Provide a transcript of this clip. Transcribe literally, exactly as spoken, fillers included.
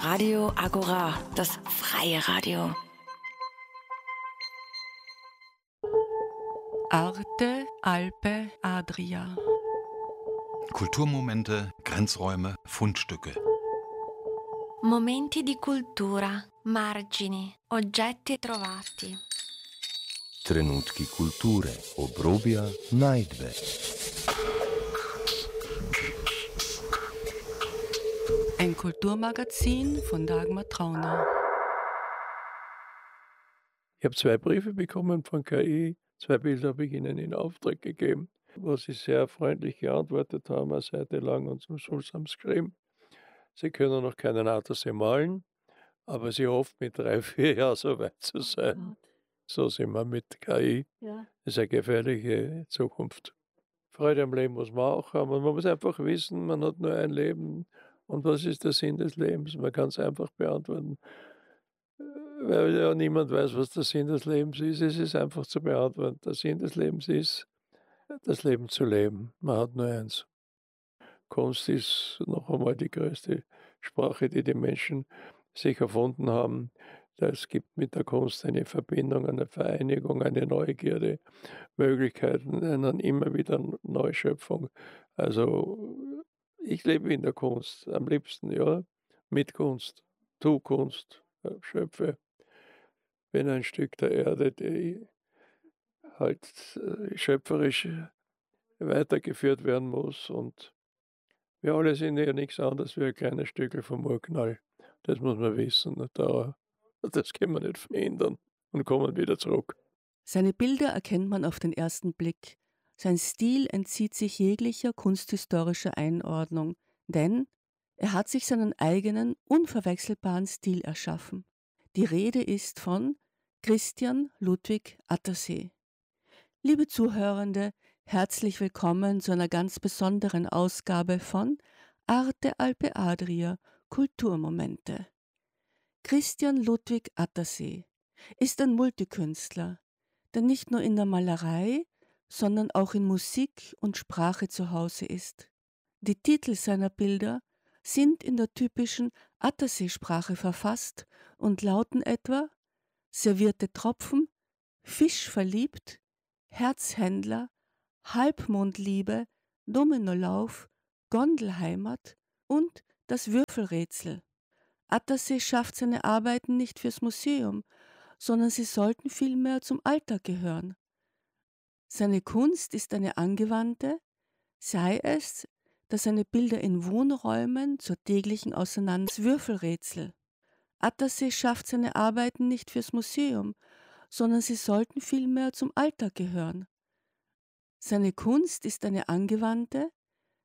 Radio Agora, das freie Radio. Arte, Alpe, Adria. Kulturmomente, Grenzräume, Fundstücke. Momenti di cultura, margini, oggetti trovati. Trenutki kulture, obrobja, najdbe. Ein Kulturmagazin von Dagmar Trauner. Ich habe zwei Briefe bekommen von K I, zwei Bilder habe ich ihnen in Auftrag gegeben, wo sie sehr freundlich geantwortet haben, eine Seite lang, und zum Schluss haben sie geschrieben, sie können noch keinen Attersee malen, aber sie hoffen mit drei, vier Jahren so weit zu sein. So sind wir mit K I. Ja. Das ist eine gefährliche Zukunft. Freude am Leben muss man auch haben. Und man muss einfach wissen, man hat nur ein Leben. Und was ist der Sinn des Lebens? Man kann es einfach beantworten. Weil ja niemand weiß, was der Sinn des Lebens ist. Es ist einfach zu beantworten. Der Sinn des Lebens ist, das Leben zu leben. Man hat nur eins. Kunst ist noch einmal die größte Sprache, die die Menschen sich erfunden haben. Es gibt mit der Kunst eine Verbindung, eine Vereinigung, eine Neugierde, Möglichkeiten, eine immer wieder Neuschöpfung. Also ich lebe in der Kunst, am liebsten, ja, mit Kunst, tu Kunst, schöpfe. Bin ein Stück der Erde, die halt schöpferisch weitergeführt werden muss, und wir alle sind ja nichts anderes wie ein kleines Stückchen vom Urknall. Das muss man wissen. Da, das kann man nicht verhindern und kommen wieder zurück. Seine Bilder erkennt man auf den ersten Blick. Sein Stil entzieht sich jeglicher kunsthistorischer Einordnung, denn er hat sich seinen eigenen, unverwechselbaren Stil erschaffen. Die Rede ist von Christian Ludwig Attersee. Liebe Zuhörende, herzlich willkommen zu einer ganz besonderen Ausgabe von Arte, Alpe, Adria, Kulturmomente. Christian Ludwig Attersee ist ein Multikünstler, der nicht nur in der Malerei, sondern auch in Musik und Sprache zu Hause ist. Die Titel seiner Bilder sind in der typischen Attersee-Sprache verfasst und lauten etwa Servierte Tropfen, Fisch verliebt, Herzhändler, Halbmondliebe, Dominolauf, Gondelheimat und das Würfelrätsel. Attersee schafft seine Arbeiten nicht fürs Museum, sondern sie sollten vielmehr zum Alltag gehören. Seine Kunst ist eine angewandte, sei es, dass seine Bilder in Wohnräumen zur täglichen Auseinandersetzung Würfelrätsel. Attersee schafft seine Arbeiten nicht fürs Museum, sondern sie sollten vielmehr zum Alltag gehören. Seine Kunst ist eine angewandte,